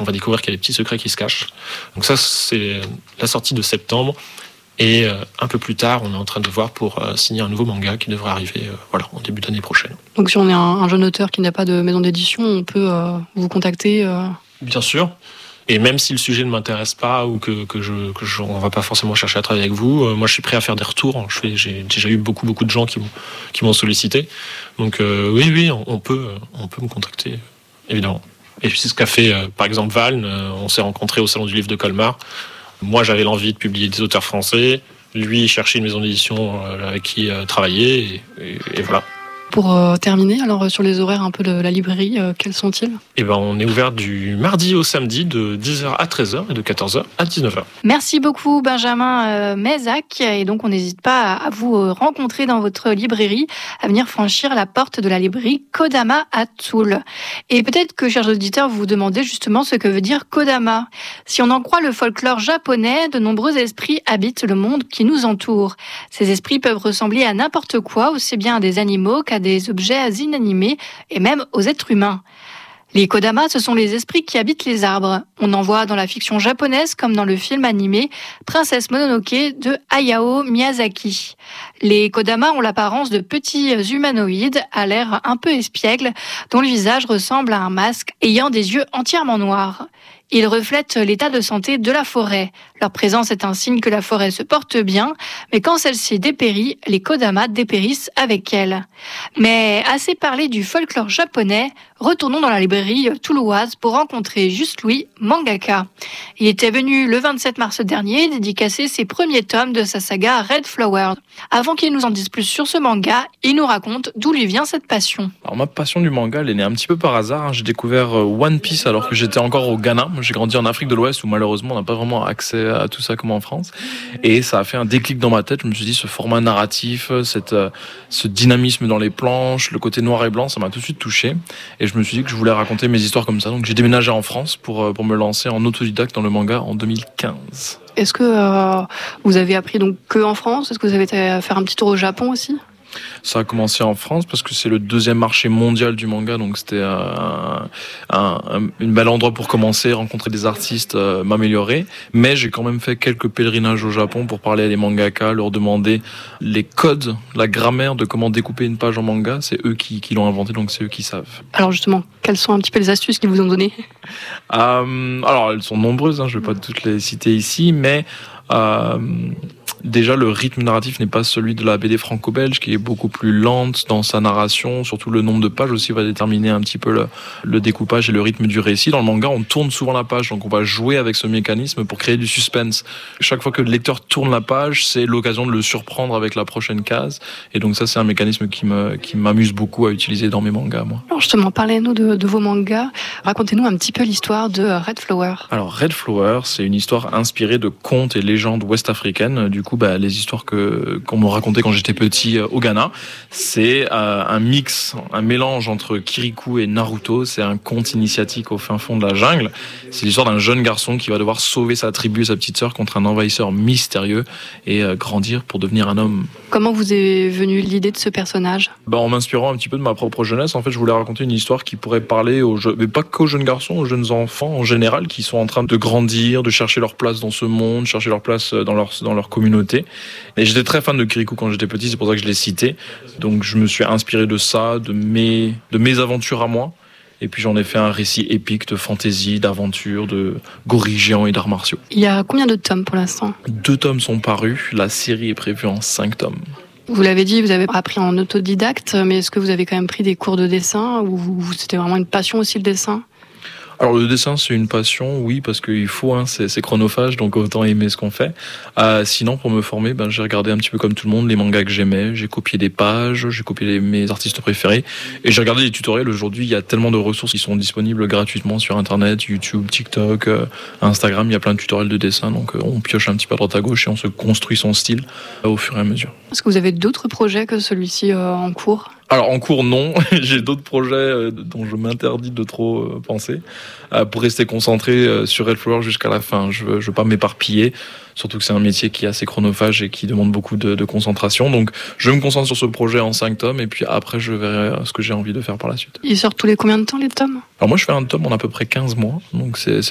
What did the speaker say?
on va découvrir qu'il y a des petits secrets qui se cachent. Donc ça, c'est la sortie de septembre. Et un peu plus tard, on est en train de voir pour signer un nouveau manga qui devrait arriver en début d'année prochaine. Donc si on est un jeune auteur qui n'a pas de maison d'édition, on peut vous contacter Bien sûr. Et même si le sujet ne m'intéresse pas ou on va pas forcément chercher à travailler avec vous, moi je suis prêt à faire des retours. J'ai déjà eu beaucoup de gens qui m'ont sollicité. Donc oui, on peut me contacter, évidemment. Et puis c'est ce qu'a fait par exemple Valne. On s'est rencontrés au Salon du Livre de Colmar. Moi, j'avais l'envie de publier des auteurs français. Lui, il cherchait une maison d'édition avec qui travailler. Et voilà. Pour terminer, alors sur les horaires un peu de la librairie, quels sont-ils ? On est ouvert du mardi au samedi de 10h à 13h et de 14h à 19h. Merci beaucoup Benjamin Mézac. Et donc on n'hésite pas à vous rencontrer dans votre librairie, à venir franchir la porte de la librairie Kodama à Toul. Et peut-être que, chers auditeurs, vous vous demandez justement ce que veut dire Kodama. Si on en croit le folklore japonais, de nombreux esprits habitent le monde qui nous entoure. Ces esprits peuvent ressembler à n'importe quoi, aussi bien à des animaux qu'à des objets inanimés et même aux êtres humains. Les Kodama, ce sont les esprits qui habitent les arbres. On en voit dans la fiction japonaise comme dans le film animé Princesse Mononoke de Hayao Miyazaki. Les Kodama ont l'apparence de petits humanoïdes à l'air un peu espiègles, dont le visage ressemble à un masque ayant des yeux entièrement noirs. Ils reflètent l'état de santé de la forêt. Leur présence est un signe que la forêt se porte bien, mais quand celle-ci dépérit, les Kodama dépérissent avec elle. Mais assez parlé du folklore japonais, retournons dans la librairie toulouoise pour rencontrer Juste Louis, mangaka. Il était venu le 27 mars dernier dédicacer ses premiers tomes de sa saga Red Flower. Avant qu'il nous en dise plus sur ce manga, il nous raconte d'où lui vient cette passion. Alors ma passion du manga, elle est née un petit peu par hasard. J'ai découvert One Piece alors que j'étais encore au Ghana. J'ai grandi en Afrique de l'Ouest où malheureusement on n'a pas vraiment accès à tout ça comme en France. Et ça a fait un déclic dans ma tête. Je me suis dit ce format narratif, ce dynamisme dans les planches, le côté noir et blanc, ça m'a tout de suite touché. Et je me suis dit que je voulais raconter mes histoires comme ça. Donc j'ai déménagé en France pour me lancer en autodidacte dans le manga en 2015. Est-ce que vous avez appris donc que en France ? Est-ce que vous avez été faire un petit tour au Japon aussi ? Ça a commencé en France parce que c'est le deuxième marché mondial du manga, donc c'était un bel endroit pour commencer, rencontrer des artistes, m'améliorer. Mais j'ai quand même fait quelques pèlerinages au Japon pour parler à des mangakas, leur demander les codes, la grammaire de comment découper une page en manga. C'est eux qui l'ont inventé, donc c'est eux qui savent. Alors justement, quelles sont un petit peu les astuces qu'ils vous ont données ? Alors elles sont nombreuses, je vais pas toutes les citer ici, mais déjà, le rythme narratif n'est pas celui de la BD franco-belge, qui est beaucoup plus lente dans sa narration. Surtout, le nombre de pages aussi va déterminer un petit peu le découpage et le rythme du récit. Dans le manga, on tourne souvent la page, donc on va jouer avec ce mécanisme pour créer du suspense. Chaque fois que le lecteur tourne la page, c'est l'occasion de le surprendre avec la prochaine case. Et donc ça, c'est un mécanisme qui m'amuse beaucoup à utiliser dans mes mangas, moi. Alors justement, parlez-nous de vos mangas. Racontez-nous un petit peu l'histoire de Red Flower. Alors, Red Flower, c'est une histoire inspirée de contes et légendes ouest-africaines. Du coup, les histoires qu'on me racontait quand j'étais petit au Ghana, c'est un mix, un mélange entre Kirikou et Naruto. C'est un conte initiatique au fin fond de la jungle. C'est l'histoire d'un jeune garçon qui va devoir sauver sa tribu et sa petite sœur contre un envahisseur mystérieux et grandir pour devenir un homme. Comment vous est venue l'idée de ce personnage ? En m'inspirant un petit peu de ma propre jeunesse, en fait, je voulais raconter une histoire qui pourrait parler mais pas qu'aux jeunes garçons, aux jeunes enfants en général, qui sont en train de grandir, de chercher leur place dans ce monde, chercher leur place dans leur communauté. Et j'étais très fan de Kirikou quand j'étais petit, c'est pour ça que je l'ai cité. Donc je me suis inspiré de ça, de mes aventures à moi. Et puis j'en ai fait un récit épique de fantaisie, d'aventure, de gorilles géants et d'arts martiaux. Il y a combien de tomes pour l'instant ? 2 tomes sont parus, la série est prévue en 5 tomes. Vous l'avez dit, vous avez appris en autodidacte, mais est-ce que vous avez quand même pris des cours de dessin ou c'était vraiment une passion aussi le dessin ? Alors le dessin c'est une passion, oui, parce qu'il faut, c'est chronophage, donc autant aimer ce qu'on fait. Sinon pour me former, j'ai regardé un petit peu comme tout le monde les mangas que j'aimais, j'ai copié des pages, j'ai copié mes artistes préférés, et j'ai regardé des tutoriels. Aujourd'hui il y a tellement de ressources qui sont disponibles gratuitement sur internet, YouTube, TikTok, Instagram, il y a plein de tutoriels de dessin, donc on pioche un petit peu à droite à gauche et on se construit son style au fur et à mesure. Est-ce que vous avez d'autres projets que celui-ci en cours ? Alors en cours non, j'ai d'autres projets dont je m'interdis de trop penser pour rester concentré sur Red Flower jusqu'à la fin. Je veux pas m'éparpiller, surtout que c'est un métier qui est assez chronophage et qui demande beaucoup de concentration. Donc je me concentre sur ce projet en 5 tomes et puis après je verrai ce que j'ai envie de faire par la suite. Ils sortent tous les combien de temps les tomes ? Alors moi je fais un tome en à peu près 15 mois, donc c'est